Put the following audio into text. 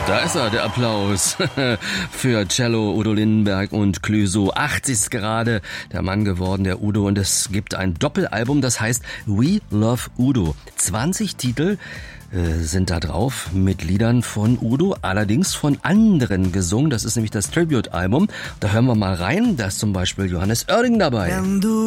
Da ist er, der Applaus für Cello, Udo Lindenberg und Clouseau. 80 ist gerade der Mann geworden, der Udo. Und es gibt ein Doppelalbum, das heißt We Love Udo. 20 Titel sind da drauf mit Liedern von Udo, allerdings von anderen gesungen. Das ist nämlich das Tribute-Album. Da hören wir mal rein. Da ist zum Beispiel Johannes Oerding dabei. Wenn du